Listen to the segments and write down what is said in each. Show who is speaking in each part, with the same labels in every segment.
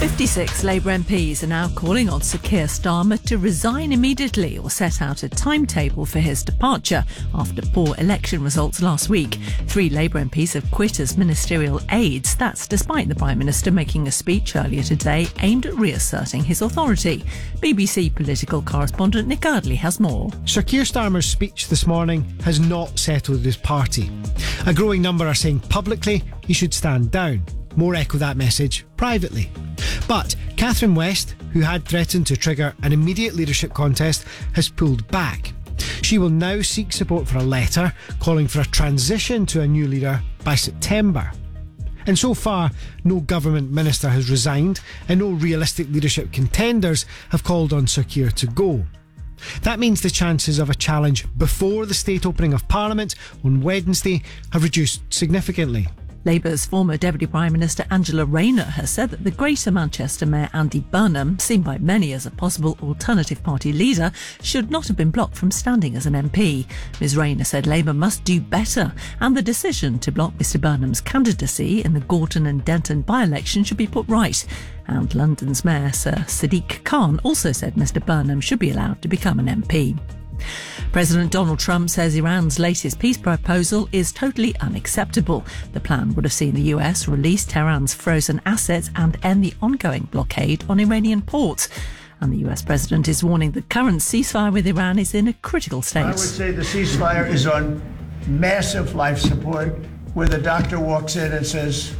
Speaker 1: 56 Labour MPs are now calling on Sir Keir Starmer to resign immediately or set out a timetable for his departure after poor election results last week. 3 Labour MPs have quit as ministerial aides. That's despite the Prime Minister making a speech earlier today aimed at reasserting his authority. BBC political correspondent Nick Ardley has more.
Speaker 2: Sir Keir Starmer's speech this morning has not settled his party. A growing number are saying publicly he should stand down. More echo that message privately. But Catherine West, who had threatened to trigger an immediate leadership contest, has pulled back. She will now seek support for a letter calling for a transition to a new leader by September. And so far, no government minister has resigned and no realistic leadership contenders have called on Sir Keir to go. That means the chances of a challenge before the state opening of Parliament on Wednesday have reduced significantly.
Speaker 1: Labour's former Deputy Prime Minister Angela Rayner has said that the Greater Manchester Mayor Andy Burnham, seen by many as a possible Alternative Party leader, should not have been blocked from standing as an MP. Ms Rayner said Labour must do better, and the decision to block Mr Burnham's candidacy in the Gorton and Denton by-election should be put right. And London's Mayor Sir Sadiq Khan also said Mr Burnham should be allowed to become an MP. President Donald Trump says Iran's latest peace proposal is totally unacceptable. The plan would have seen the US release Tehran's frozen assets and end the ongoing blockade on Iranian ports. And the US president is warning the current ceasefire with Iran is in a critical state.
Speaker 3: I would say the ceasefire is on massive life support, where the doctor walks in and says,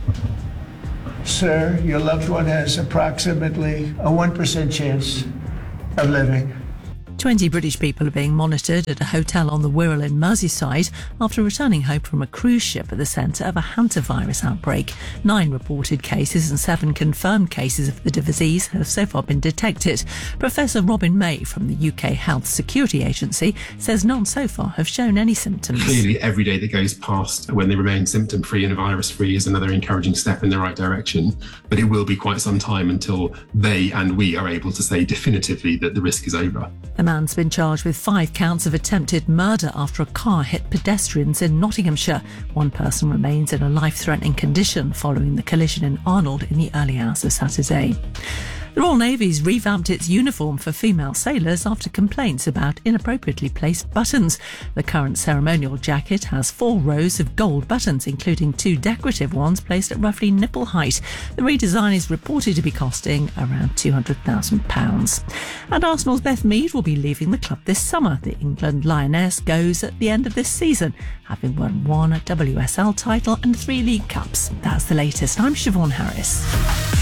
Speaker 3: "Sir, your loved one has approximately a 1% chance of living."
Speaker 1: 20 British people are being monitored at a hotel on the Wirral in Merseyside after returning home from a cruise ship at the centre of a hantavirus outbreak. 9 reported cases and 7 confirmed cases of the disease have so far been detected. Professor Robin May from the UK Health Security Agency says none so far have shown any symptoms.
Speaker 4: Clearly, every day that goes past when they remain symptom-free and virus-free is another encouraging step in the right direction. But it will be quite some time until they and we are able to say definitively that the risk is over.
Speaker 1: The man's been charged with 5 counts of attempted murder after a car hit pedestrians in Nottinghamshire. 1 person remains in a life-threatening condition following the collision in Arnold in the early hours of Saturday. The Royal Navy's revamped its uniform for female sailors after complaints about inappropriately placed buttons. The current ceremonial jacket has 4 rows of gold buttons, including 2 decorative ones placed at roughly nipple height. The redesign is reported to be costing around £200,000. And Arsenal's Beth Mead will be leaving the club this summer. The England Lioness goes at the end of this season, having won 1 WSL title and 3 League Cups. That's the latest. I'm Siobhan Harris.